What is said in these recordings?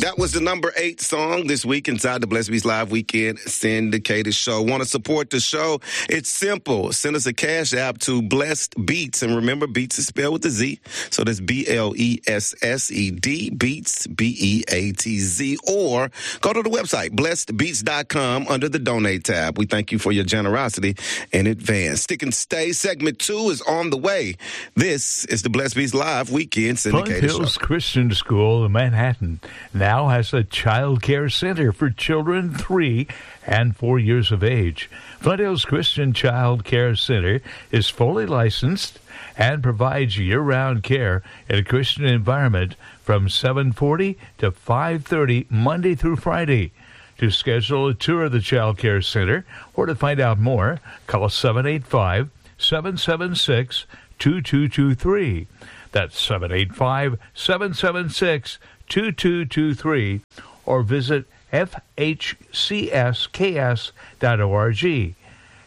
That was the number 8 song this week inside the Blessed Beats Live Weekend syndicated show. Want to support the show? It's simple. Send us a cash app to Blessed Beats. And remember, Beats is spelled with a Z. So that's BLESSED, Beats, BEATZ. Or go to the website, blessedbeats.com, under the Donate tab. We thank you for your generosity in advance. Stick and Stay. Segment 2 is on the way. This is the Blessed Beats Live Weekend syndicated show. Flint Hills Christian School in Manhattan now has a child care center for children 3 and 4 years of age. Flint Hills Christian Child Care Center is fully licensed and provides year-round care in a Christian environment from 7:40 to 5:30 Monday through Friday. To schedule a tour of the Child Care Center or to find out more, call 785-776-2223. That's 785-776-2223, or visit fhcsks.org.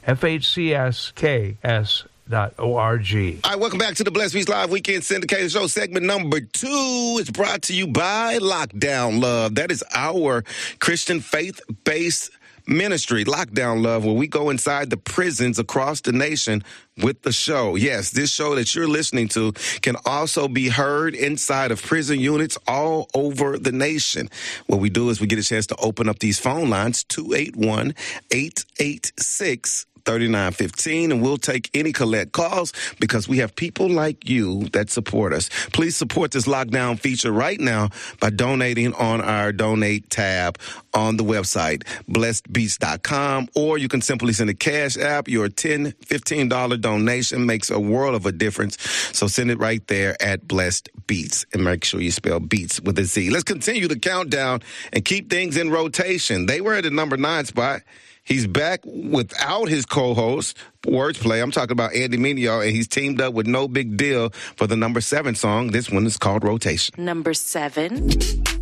fhcsks.org. All right, welcome back to the Blessed Beats Live Weekend syndicated show. Segment number 2 is brought to you by Lockdown Love. That is our Christian faith-based ministry, Lockdown Love, where we go inside the prisons across the nation with the show. Yes, this show that you're listening to can also be heard inside of prison units all over the nation. What we do is we get a chance to open up these phone lines, 281-886-3915, and we'll take any collect calls because we have people like you that support us. Please support this lockdown feature right now by donating on our Donate tab on the website, blessedbeats.com, or you can simply send a cash app. Your $10, $15 donation makes a world of a difference. So send it right there at Blessed Beats, and make sure you spell Beats with a Z. Let's continue the countdown and keep things in rotation. They were at the number 9 spot. He's back without his co-host, Wordplay. I'm talking about Andy Mineo, and he's teamed up with No Big Deal for the number 7 song. This one is called Rotation. Number 7.